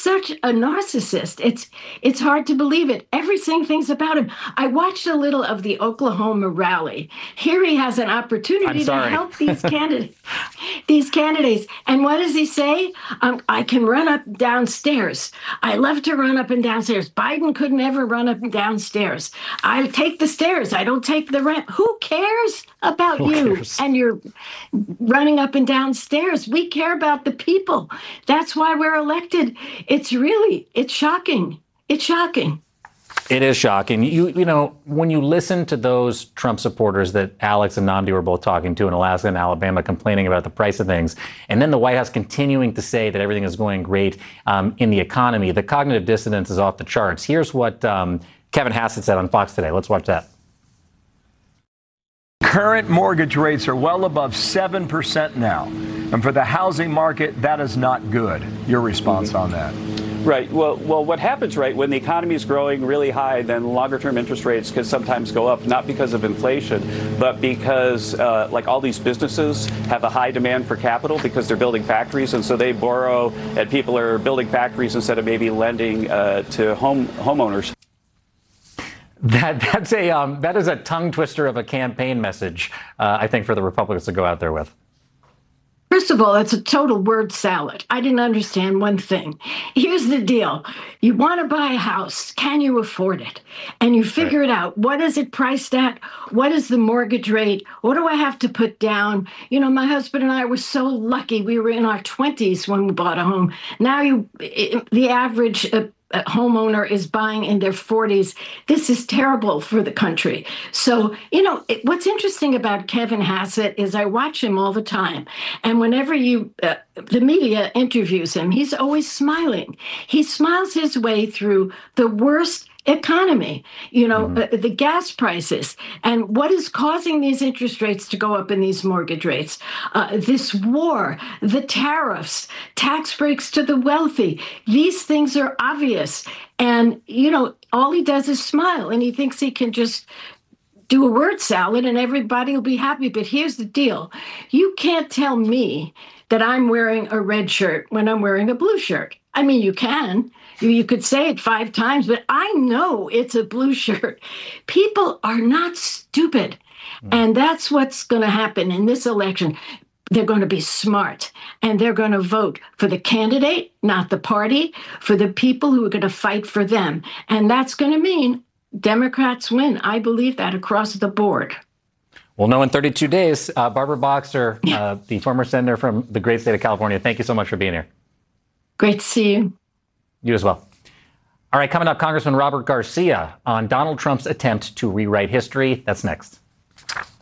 such a narcissist. It's hard to believe it. Everything thinks about him. I watched a little of the Oklahoma rally. Here he has an opportunity to help these candidates. And what does he say? I can run up and downstairs. I love to run up and downstairs. Biden could never run up and downstairs. I take the stairs. I don't take the ramp. Who cares about you and your running up and downstairs? We care about the people. That's why we're elected. It's shocking. It's shocking. It is shocking. You know, when you listen to those Trump supporters that Alex and Nnamdi were both talking to in Alaska and Alabama complaining about the price of things, and then the White House continuing to say that everything is going great in the economy, the cognitive dissonance is off the charts. Here's what Kevin Hassett said on Fox today. Let's watch that. Current mortgage rates are well above 7% now. And for the housing market, that is not good. Your response on that? Right. Well, what happens, right, when the economy is growing really high, then longer-term interest rates can sometimes go up, not because of inflation, but because, like, all these businesses have a high demand for capital because they're building factories, and so they borrow, and people are building factories instead of maybe lending to homeowners. That is a tongue twister of a campaign message, I think, for the Republicans to go out there with. First of all, it's a total word salad. I didn't understand one thing. Here's the deal. You want to buy a house. Can you afford it? And you figure it out. What is it priced at? What is the mortgage rate? What do I have to put down? You know, my husband and I were so lucky. We were in our 20s when we bought a home. Now the average homeowner is buying in their 40s. This is terrible for the country. So, you know, what's interesting about Kevin Hassett is I watch him all the time. And whenever the media interviews him, he's always smiling. He smiles his way through the worst economy, you know, the gas prices, and what is causing these interest rates to go up in these mortgage rates, this war, the tariffs, tax breaks to the wealthy. These things are obvious. And, you know, all he does is smile, and he thinks he can just do a word salad and everybody will be happy. But here's the deal. You can't tell me that I'm wearing a red shirt when I'm wearing a blue shirt. I mean, you can. You could say it 5 times, but I know it's a blue shirt. People are not stupid. And that's what's going to happen in this election. They're going to be smart, and they're going to vote for the candidate, not the party, for the people who are going to fight for them. And that's going to mean Democrats win. I believe that across the board. We'll know in 32 days. Barbara Boxer, the former senator from the great state of California, thank you so much for being here. Great to see you. You as well. All right, coming up, Congressman Robert Garcia on Donald Trump's attempt to rewrite history. That's next.